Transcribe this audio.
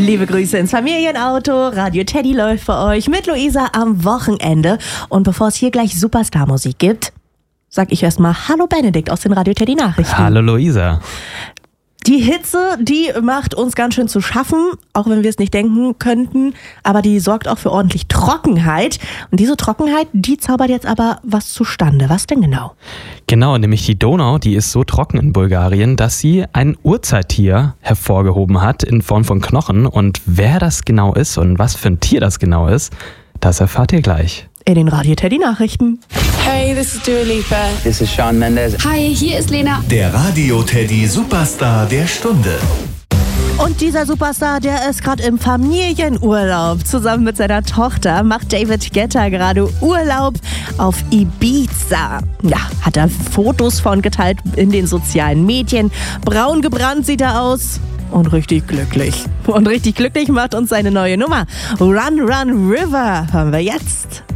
Liebe Grüße ins Familienauto. Radio Teddy läuft für euch mit Luisa am Wochenende. Und bevor es hier gleich Superstar-Musik gibt, sag ich erstmal Hallo Benedikt aus den Radio Teddy Nachrichten. Hallo Luisa. Die Hitze, die macht uns ganz schön zu schaffen, auch wenn wir es nicht denken könnten, aber die sorgt auch für ordentlich Trockenheit. Und diese Trockenheit, die zaubert jetzt aber was zustande. Was denn genau? Genau, nämlich die Donau, die ist so trocken in Bulgarien, dass sie ein Urzeittier hervorgehoben hat in Form von Knochen. Und wer das genau ist und was für ein Tier das genau ist, das erfahrt ihr gleich. In den Radio Teddy Nachrichten. Hey, this is Dua Lipa. This is Shawn Mendes. Hi, hier ist Lena. Der Radio Teddy Superstar der Stunde. Und dieser Superstar, der ist gerade im Familienurlaub. Zusammen mit seiner Tochter macht David Guetta gerade Urlaub auf Ibiza. Ja, hat er Fotos von geteilt in den sozialen Medien. Braun gebrannt sieht er aus. Und richtig glücklich. Und richtig glücklich macht uns seine neue Nummer. Run, Run, River hören wir jetzt.